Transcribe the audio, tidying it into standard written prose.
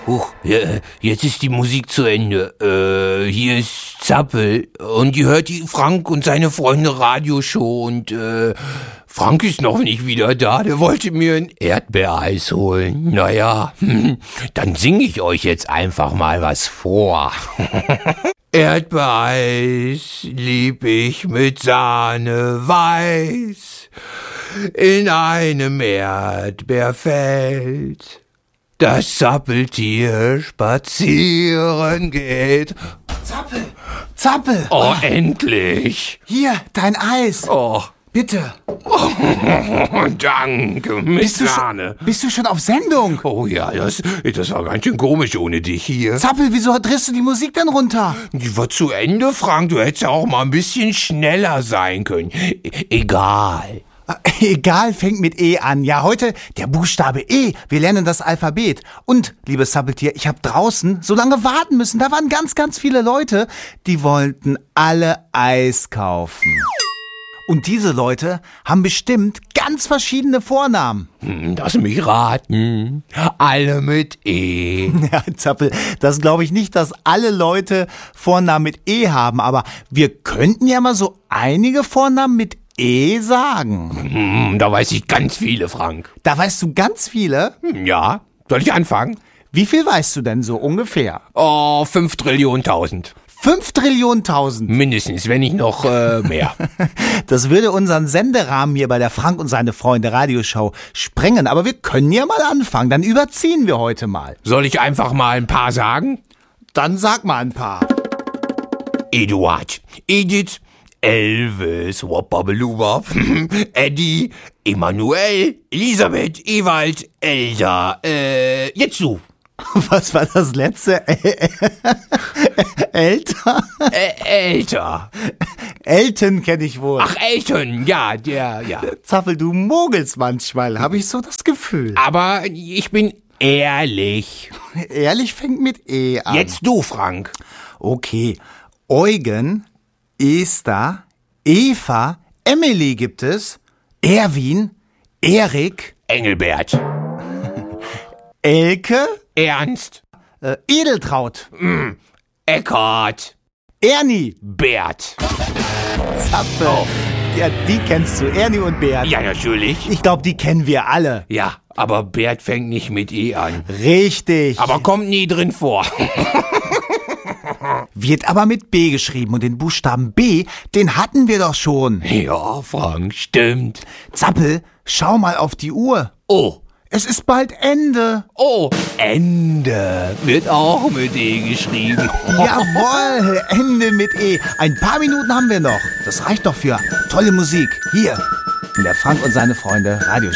Jetzt ist die Musik zu Ende. Hier ist Zappel und ihr hört die Frank und seine Freunde Radioshow und Frank ist noch nicht wieder da, der wollte mir ein Erdbeereis holen. Naja, dann singe ich euch jetzt einfach mal was vor. Erdbeereis lieb ich mit Sahne weiß in einem Erdbeerfeld. Das Zappeltier spazieren geht. Zappel! Zappel! Oh, endlich! Hier, dein Eis. Oh, Bitte. oh danke, mit Sahne. Bist du schon auf Sendung? Oh ja, das war ganz schön komisch ohne dich hier. Zappel, wieso drehst du die Musik denn runter? Die war zu Ende, Frank. Du hättest ja auch mal ein bisschen schneller sein können. Egal. Egal, fängt mit E an. Ja, heute der Buchstabe E. Wir lernen das Alphabet. Und, liebes Zappeltier, ich habe draußen so lange warten müssen. Da waren ganz, ganz viele Leute, die wollten alle Eis kaufen. Und diese Leute haben bestimmt ganz verschiedene Vornamen. Lass mich raten. Alle mit E. Ja, Zappel, das glaube ich nicht, dass alle Leute Vornamen mit E haben. Aber wir könnten ja mal so einige Vornamen mit E sagen. Da weiß ich ganz viele, Frank. Da weißt du ganz viele? Ja, soll ich anfangen? Wie viel weißt du denn so ungefähr? Oh, 5 Trillionen tausend. 5 Trillionen tausend. Mindestens, wenn nicht noch mehr. Das würde unseren Senderahmen hier bei der Frank und seine Freunde Radioshow sprengen. Aber wir können ja mal anfangen. Dann überziehen wir heute mal. Soll ich einfach mal ein paar sagen? Dann sag mal ein paar. Eduard, Edith, Elvis, Woppabeluba, Eddie, Emanuel, Elisabeth, Ewald, Elsa, jetzt du. Was war das letzte? Älter? Älter. Elton kenne ich wohl. Ach, Elton, ja. Zappel, du mogelst manchmal, habe ich so das Gefühl. Aber ich bin ehrlich. Ehrlich fängt mit E an. Jetzt du, Frank. Okay. Eugen, Esther, Eva, Emily gibt es, Erwin, Erik, Engelbert. Elke, Ernst. Edeltraut, Eckhard. Ernie, Bert. Zappel. Oh. Ja, die kennst du, Ernie und Bert. Ja, natürlich. Ich glaube, die kennen wir alle. Ja, aber Bert fängt nicht mit E an. Richtig. Aber kommt nie drin vor. Wird aber mit B geschrieben und den Buchstaben B, den hatten wir doch schon. Ja, Frank, stimmt. Zappel, schau mal auf die Uhr. Oh. Es ist bald Ende. Oh, Ende wird auch mit E geschrieben. Jawohl, Ende mit E. Ein paar Minuten haben wir noch. Das reicht doch für tolle Musik. Hier, in der Frank und seine Freunde Radioshow.